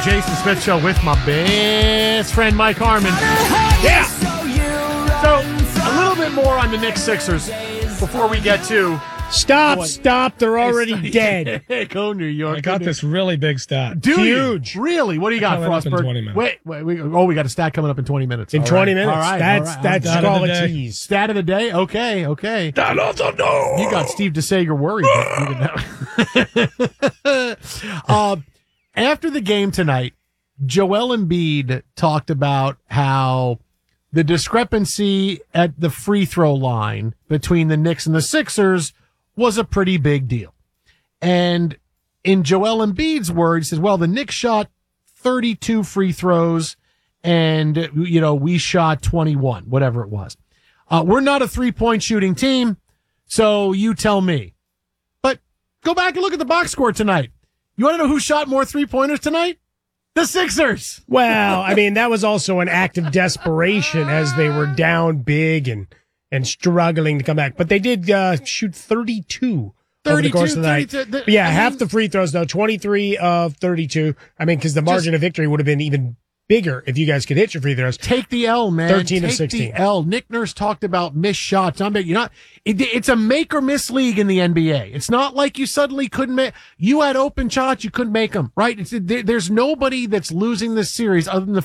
Jason Smith Show with my best friend Mike Harmon. Yeah. So a little bit more on the Knicks Sixers before we get to Stop! They're already dead. Go New York. I got this really big stat. Huge. Really? What do you got, Frostberg? In 20 minutes. Wait. We got a stat coming up in 20 minutes. In 20 minutes. All right. That's call a tease. Stat of the day? Okay. Stat of the day. You got Steve DeSager worried. After the game tonight, Joel Embiid talked about how the discrepancy at the free throw line between the Knicks and the Sixers was a pretty big deal. And in Joel Embiid's words, he says, well, the Knicks shot 32 free throws and, we shot 21, whatever it was. We're not a 3-point shooting team, so you tell me. But go back and look at the box score tonight. You want to know who shot more 3-pointers tonight? The Sixers. Well, that was also an act of desperation as they were down big and struggling to come back. But they did shoot 32 over the course of the night. Half the free throws, though, 23 of 32. Because the margin of victory would have been even bigger if you guys could hit your free throws. Take the L, man. 13 of 16. Take the L. Nick Nurse talked about missed shots. It's a make or miss league in the NBA. It's not like you suddenly couldn't make. You had open shots, you couldn't make them, right? There's nobody that's losing this series other than the